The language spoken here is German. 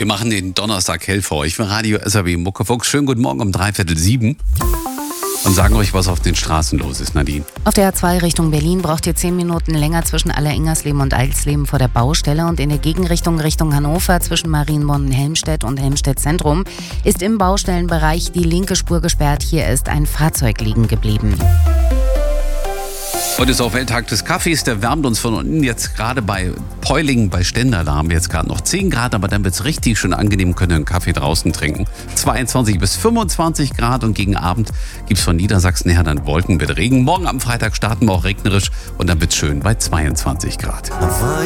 Wir machen den Donnerstag hell für euch für Radio SAW Muckefuchs. Schönen guten Morgen um 6:45 und sagen euch, was auf den Straßen los ist, Nadine. Auf der A2 Richtung Berlin braucht ihr 10 Minuten länger zwischen Aller-Ingersleben und Eilsleben vor der Baustelle, und in der Gegenrichtung Richtung Hannover zwischen Marienborn-Helmstedt und Helmstedt Zentrum ist im Baustellenbereich die linke Spur gesperrt. Hier ist ein Fahrzeug liegen geblieben. Heute ist auch Welttag des Kaffees, der wärmt uns von unten jetzt gerade bei Peulingen bei Stendal. Da haben wir jetzt gerade noch 10 Grad, aber dann wird es richtig schön angenehm, können einen Kaffee draußen trinken. 22 bis 25 Grad und gegen Abend gibt es von Niedersachsen her dann Wolken mit Regen. Morgen am Freitag starten wir auch regnerisch und dann wird es schön bei 22 Grad.